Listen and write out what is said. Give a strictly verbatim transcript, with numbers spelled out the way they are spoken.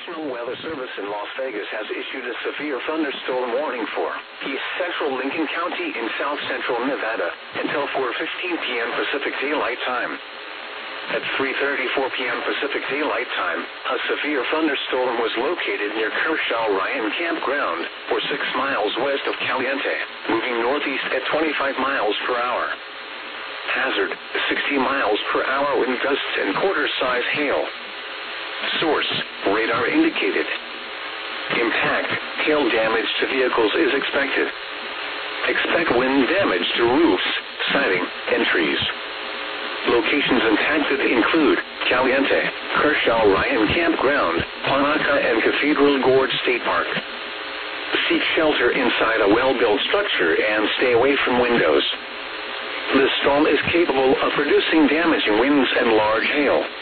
National Weather Service in Las Vegas has issued a severe thunderstorm warning for East Central Lincoln County in South Central Nevada until four fifteen p m Pacific Daylight Time. At three thirty-four p m Pacific Daylight Time, a severe thunderstorm was located near Kershaw Ryan Campground, or six miles west of Caliente, moving northeast at twenty-five miles per hour. Hazard, sixty miles per hour wind gusts and quarter-size hail. Source, radar indicated. Impact, hail damage to vehicles is expected. Expect wind damage to roofs, siding, and trees. Locations impacted include Caliente, Kershaw Ryan Campground, Panaca and Cathedral Gorge State Park. Seek shelter inside a well-built structure and stay away from windows. This storm is capable of producing damaging winds and large hail.